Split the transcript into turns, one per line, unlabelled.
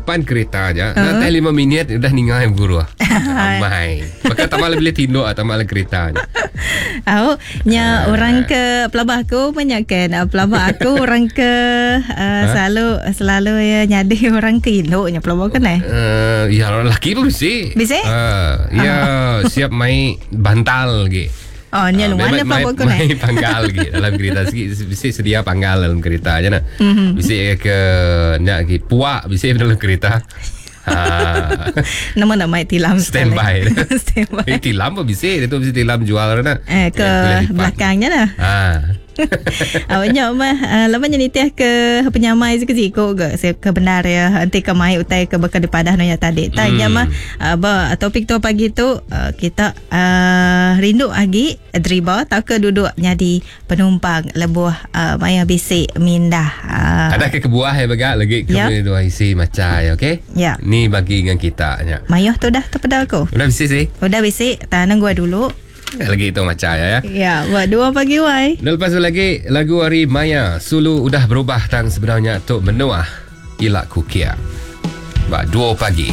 depan kereta aja. Nanti 5 minit udah ningai guru. Ramai. Maka tak malah bila tinduk tak malah kereta.
Nya orang ke pelabah aku banyak kan. Pelabah aku orang ke selalu ya nyadi orang ke induknya pelabah kan
ya orang lelaki pun bisa.
Bisa?
Ya siap main bantal gitu.
Nya lumayan pelabah aku
main panggal gitu dalam kereta bisa sedia panggal dalam kereta aja bisa ke nak puak bisa dalam kereta.
Nama main tilam
standby. Tilam pun bisa. Itu bisa tilam jual
ke belakangnya lah. Awaknya lamanya nitih ke penyamai sekejiko ke kebenar ya nanti ke mai utai ke bekal dipadah nanya tadi tanya topik tu pagi tu kita rindu lagi driba tak ke duduk jadi penumpang lebuh maya bisik mindah
ada ke kebuah ya bagak lagi ke dua isi macai okey ni bagi dengan kita nya
mayah tu dah terpedal ko
udah bisik sih
udah bisik tanang gua dulu
lagi itu macam ya.
Ya, buat 2 pagi wai.
Dan lepas tu lagi lagu Ari Maya, Sulu udah berubah tang sebenarnya tok menua ilak kukia. Buat 2 pagi.